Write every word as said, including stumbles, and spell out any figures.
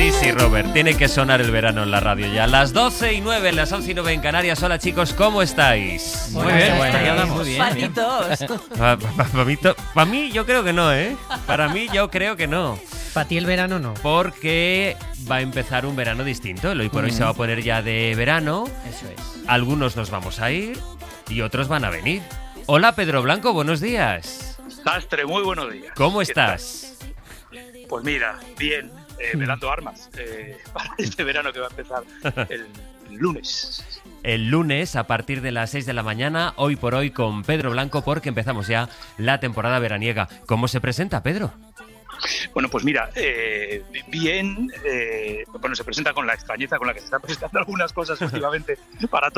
Sí, sí, Robert, tiene que sonar el verano en la radio ya. Las doce y nueve, las once y nueve en Canarias. Hola, chicos, ¿cómo estáis? Muy bien, bueno, ya Muy bien. Patitos. Para mí, yo creo que no, ¿eh? Para mí, yo creo que no. Para ti el verano no. Porque va a empezar un verano distinto. El hoy por hoy se va a poner ya de verano. Eso es. Algunos nos vamos a ir y otros van a venir. Hola, Pedro Blanco, buenos días. Sastre, muy buenos días. ¿Cómo ¿Qué estás? tal? Pues mira, bien, eh, velando armas eh, para este verano que va a empezar el, el lunes. El lunes a partir de las seis de la mañana, hoy por hoy con Pedro Blanco, porque empezamos ya la temporada veraniega. ¿Cómo se presenta, Pedro? Bueno, pues mira, eh, bien, eh, bueno, se presenta con la extrañeza con la que se están presentando algunas cosas últimamente para todos.